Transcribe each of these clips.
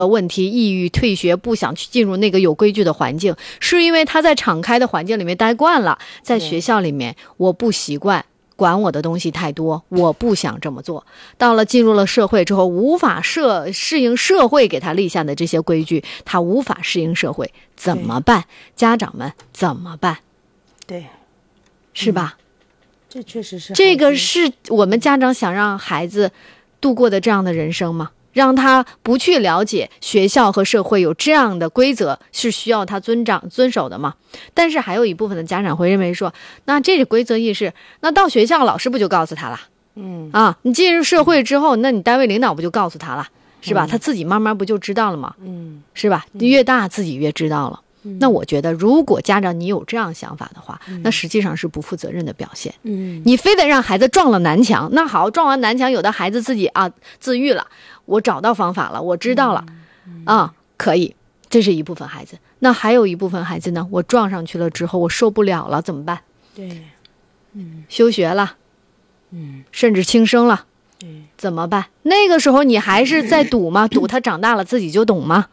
问题，抑郁、退学，不想去进入那个有规矩的环境，是因为他在敞开的环境里面待惯了，在学校里面我不习惯，管我的东西太多，我不想这么做。到了进入了社会之后，无法适应社会给他立下的这些规矩，他无法适应社会，怎么办？家长们怎么办？ 对， 是吧？ 这确实是， 这个是我们家长想让孩子度过的这样的人生吗？让他不去了解学校和社会有这样的规则是需要他遵守的吗？但是还有一部分的家长会认为说，那这个规则意识，那到学校老师不就告诉他了？你进入社会之后，那你单位领导不就告诉他了，是吧？他自己慢慢不就知道了吗？是吧？越大自己越知道了。那我觉得，如果家长你有这样想法的话，那实际上是不负责任的表现。你非得让孩子撞了南墙，那好，撞完南墙，有的孩子自己自愈了，我找到方法了，我知道了，可以，这是一部分孩子。那还有一部分孩子呢，我撞上去了之后，我受不了了，怎么办？ 对， 休学了，甚至轻生了，怎么办？那个时候你还是在赌吗？赌他长大了自己就懂吗？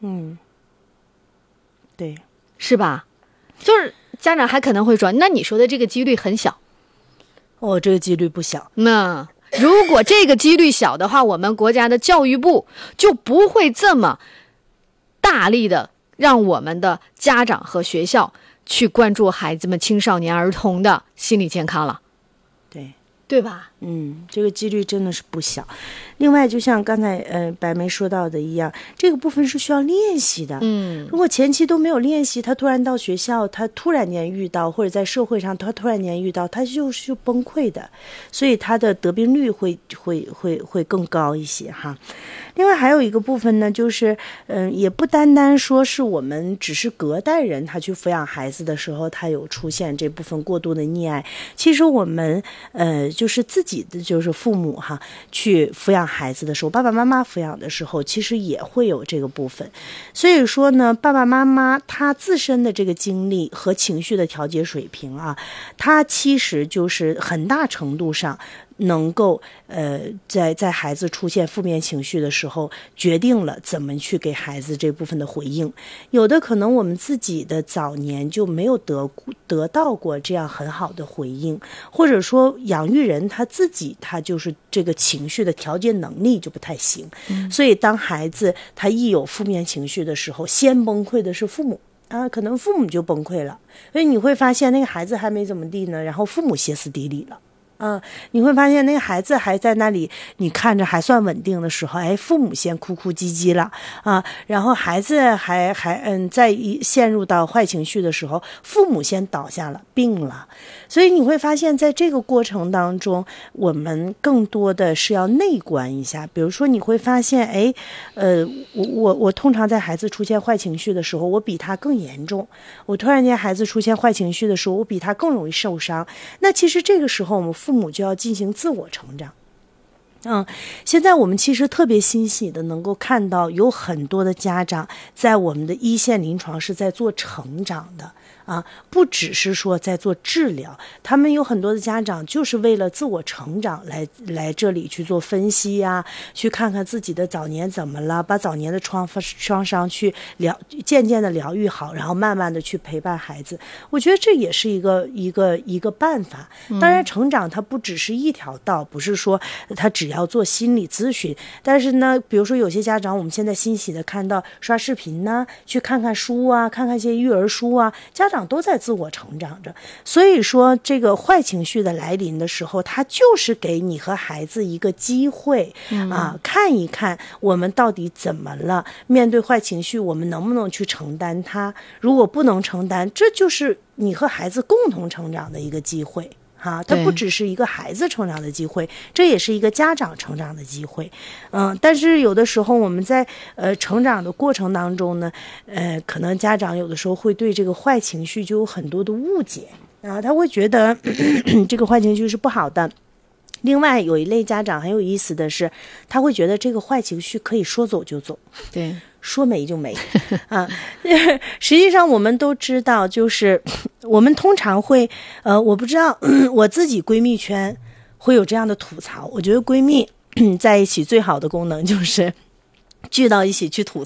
对， 是吧？就是家长还可能会说，那你说的这个几率很小。 这个几率不小。 那如果这个几率小的话，我们国家的教育部就不会这么大力的让我们的家长和学校去关注孩子们、青少年儿童的心理健康了。对吧？ 这个几率真的是不小。另外，就像刚才白梅说到的一样，这个部分是需要练习的。如果前期都没有练习，他突然到学校，他突然间遇到，或者在社会上他突然间遇到，他就是崩溃的，所以他的得病率会更高一些哈。另外还有一个部分呢，就是也不单单说是我们只是隔代人他去抚养孩子的时候，他有出现这部分过度的溺爱。其实我们就是自己的就是父母哈，去抚养孩子的时候，爸爸妈妈抚养的时候，其实也会有这个部分。所以说呢，爸爸妈妈他自身的这个经历和情绪的调节水平他其实就是很大程度上能够在孩子出现负面情绪的时候，决定了怎么去给孩子这部分的回应。有的可能我们自己的早年就没有得到过这样很好的回应，或者说养育人他自己他就是这个情绪的调节能力就不太行，所以当孩子他一有负面情绪的时候，先崩溃的是父母可能父母就崩溃了，所以你会发现那个孩子还没怎么地呢，然后父母歇斯底里了。你会发现那个孩子还在那里，你看着还算稳定的时候，父母先哭哭唧唧了然后孩子还在陷入到坏情绪的时候，父母先倒下了，病了。所以你会发现在这个过程当中，我们更多的是要内观一下。比如说你会发现我通常在孩子出现坏情绪的时候，我比他更严重，我突然间孩子出现坏情绪的时候，我比他更容易受伤。那其实这个时候我们父母就要进行自我成长。现在我们其实特别欣喜的能够看到有很多的家长在我们的一线临床是在做成长的不只是说在做治疗，他们有很多的家长就是为了自我成长来这里去做分析去看看自己的早年怎么了，把早年的创伤去渐渐的疗愈好，然后慢慢的去陪伴孩子。我觉得这也是一个办法。当然成长它不只是一条道，不是说他只要做心理咨询，但是呢比如说有些家长我们现在欣喜的看到刷视频去看看书看看一些育儿书家长都在自我成长着。所以说这个坏情绪的来临的时候，它就是给你和孩子一个机会看一看我们到底怎么了，面对坏情绪我们能不能去承担它，如果不能承担，这就是你和孩子共同成长的一个机会它不只是一个孩子成长的机会，这也是一个家长成长的机会。但是有的时候我们在成长的过程当中呢，可能家长有的时候会对这个坏情绪就有很多的误解他会觉得这个坏情绪是不好的。另外有一类家长很有意思的是，他会觉得这个坏情绪可以说走就走， 对， 说没就没实际上我们都知道，就是我们通常会我不知道我自己闺蜜圈会有这样的吐槽。我觉得闺蜜在一起最好的功能就是聚到一起去吐